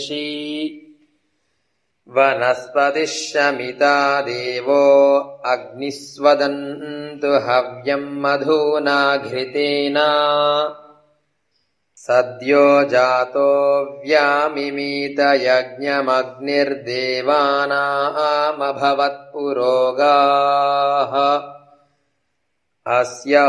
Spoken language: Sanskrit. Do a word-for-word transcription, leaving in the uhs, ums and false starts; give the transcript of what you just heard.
वनस्पतिः शमिता देवो अग्निस्वदन्तु हव्यं मधुना घृतेन सद्यो जातो व्यामिमीत यज्ञमग्निर्देवानामभवत् पुरोगाः अस्य